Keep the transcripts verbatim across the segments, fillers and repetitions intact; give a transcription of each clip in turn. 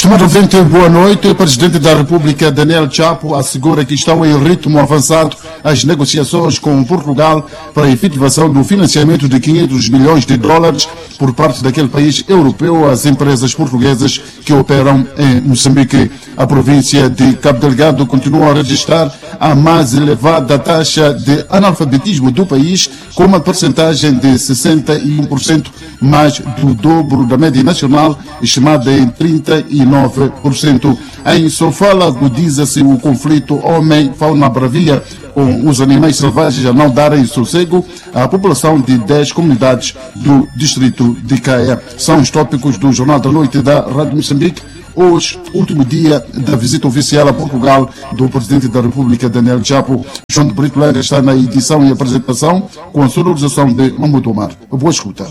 Estimado ouvinte, boa noite. O Presidente da República, Daniel Chapo, assegura que estão em ritmo avançado as negociações com Portugal para a efetivação do financiamento de quinhentos milhões de dólares por parte daquele país europeu às empresas portuguesas que operam em Moçambique. A província de Cabo Delgado continua a registrar a mais elevada taxa de analfabetismo do país, com uma percentagem de sessenta e um por cento, mais do dobro da média nacional, estimada em trinta e nove por cento. Em Sofala agudiza-se o conflito homem-fauna-bravia, com os animais selvagens a não darem sossego à população de dez comunidades do distrito de Caia. São os tópicos do Jornal da Noite da Rádio Moçambique. Hoje, último dia da visita oficial a Portugal do Presidente da República, Daniel Chapo. João de Brito Lega está na edição e apresentação, com a sonorização de Mahmoud Omar. Boa escuta.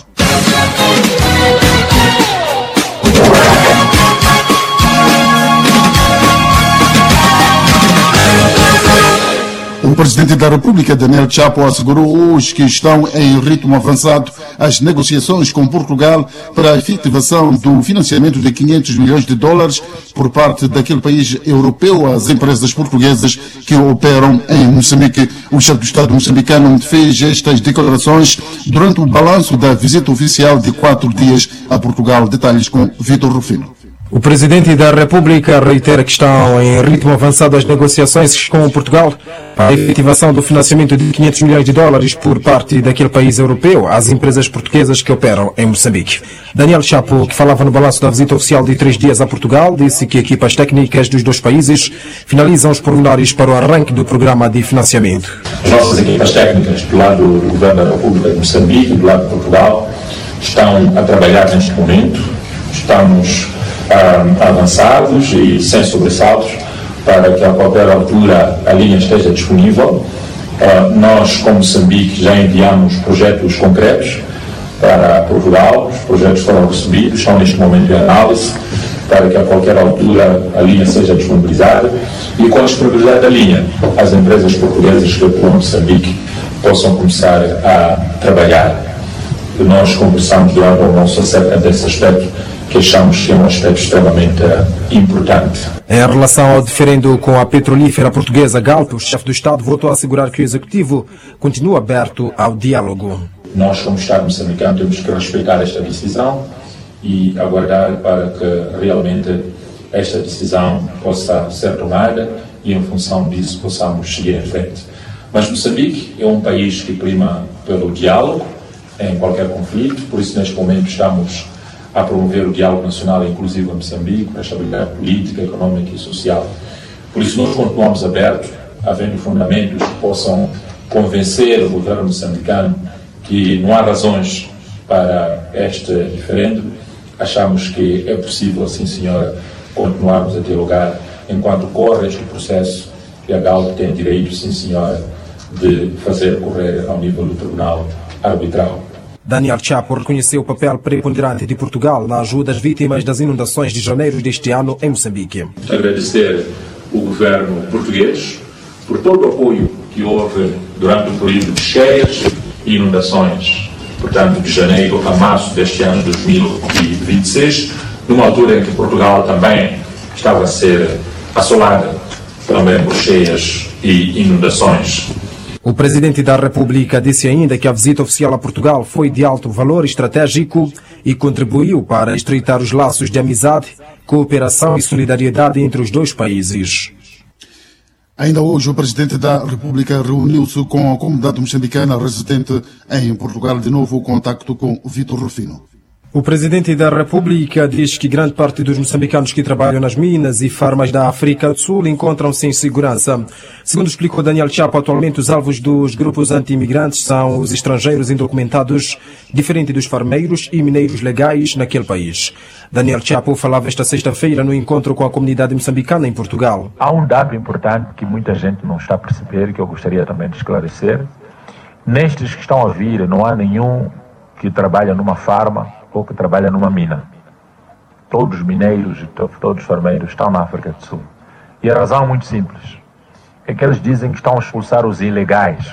O Presidente da República, Daniel Chapo, assegurou hoje que estão em ritmo avançado as negociações com Portugal para a efetivação do financiamento de quinhentos milhões de dólares por parte daquele país europeu às empresas portuguesas que operam em Moçambique. O chefe do Estado moçambicano fez estas declarações durante o balanço da visita oficial de quatro dias a Portugal. Detalhes com Vitor Rufino. O Presidente da República reitera que estão em ritmo avançado as negociações com Portugal para a efetivação do financiamento de quinhentos milhões de dólares por parte daquele país europeu às empresas portuguesas que operam em Moçambique. Daniel Chapo, que falava no balanço da visita oficial de três dias a Portugal, disse que equipas técnicas dos dois países finalizam os pormenores para o arranque do programa de financiamento. As nossas equipas técnicas do lado do Governo da República de Moçambique e do lado de Portugal estão a trabalhar neste momento. Estamos Uh, avançados e sem sobressaltos para que a qualquer altura a linha esteja disponível. Uh, nós, como Moçambique, já enviamos projetos concretos para Portugal. Os projetos foram recebidos, estão neste momento em análise para que a qualquer altura a linha seja disponibilizada e, com a disponibilidade da linha, as empresas portuguesas que atuam em Moçambique possam começar a trabalhar. Nós conversamos durante o almoço acerca desse aspecto, que achamos que é um aspecto extremamente importante. Em relação ao diferendo com a petrolífera portuguesa Galp, o chefe do Estado voltou a assegurar que o Executivo continua aberto ao diálogo. Nós, como Estado moçambicano, temos que respeitar esta decisão e aguardar para que realmente esta decisão possa ser tomada e, em função disso, possamos seguir em frente. Mas Moçambique é um país que prima pelo diálogo em qualquer conflito, por isso, neste momento, estamos a promover o diálogo nacional inclusivo em Moçambique, para a estabilidade política, económica e social. Por isso, nós continuamos abertos, havendo fundamentos que possam convencer o governo moçambicano que não há razões para este diferendo. Achamos que é possível, sim senhora, continuarmos a dialogar enquanto corre este processo e a Galp tem direito, sim senhora, de fazer correr ao nível do Tribunal Arbitral. Daniel Chapo reconheceu o papel preponderante de Portugal na ajuda às vítimas das inundações de janeiro deste ano em Moçambique. Agradecer o governo português por todo o apoio que houve durante o período de cheias e inundações, portanto, de janeiro a março deste ano de dois mil e vinte e seis, numa altura em que Portugal também estava a ser assolada também por cheias e inundações. O Presidente da República disse ainda que a visita oficial a Portugal foi de alto valor estratégico e contribuiu para estreitar os laços de amizade, cooperação e solidariedade entre os dois países. Ainda hoje, o Presidente da República reuniu-se com a comunidade moçambicana residente em Portugal. De novo, o contacto com Vitor Rufino. O Presidente da República diz que grande parte dos moçambicanos que trabalham nas minas e farmas da África do Sul encontram-se em segurança. Segundo explicou Daniel Chapo, atualmente os alvos dos grupos anti-imigrantes são os estrangeiros indocumentados, diferente dos farmeiros e mineiros legais naquele país. Daniel Chapo falava esta sexta-feira no encontro com a comunidade moçambicana em Portugal. Há um dado importante que muita gente não está a perceber, que eu gostaria também de esclarecer. Nestes que estão a vir, não há nenhum que trabalha numa farma ou que trabalha numa mina. Todos os mineiros e to todos os farmeiros estão na África do Sul. E a razão é muito simples. É que eles dizem que estão a expulsar os ilegais.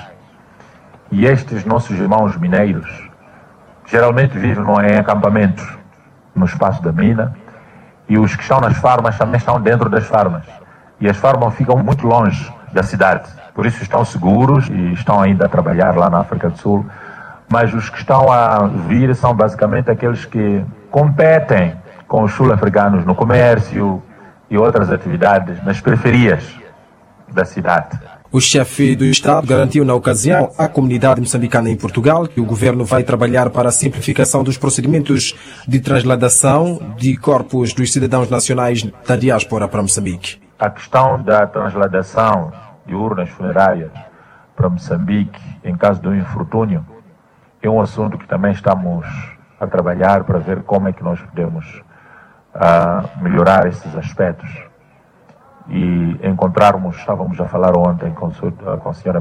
E estes nossos irmãos mineiros geralmente vivem em acampamentos no espaço da mina e os que estão nas farmas também estão dentro das farmas. E as farmas ficam muito longe da cidade. Por isso estão seguros e estão ainda a trabalhar lá na África do Sul. Mas os que estão a vir são basicamente aqueles que competem com os sul-africanos no comércio e outras atividades nas periferias da cidade. O chefe do Estado garantiu na ocasião à comunidade moçambicana em Portugal que o governo vai trabalhar para a simplificação dos procedimentos de transladação de corpos dos cidadãos nacionais da diáspora para Moçambique. A questão da transladação de urnas funerárias para Moçambique em caso de um infortúnio é um assunto que também estamos a trabalhar para ver como é que nós podemos uh, melhorar esses aspectos. E encontrarmos, estávamos a falar ontem com, com a senhora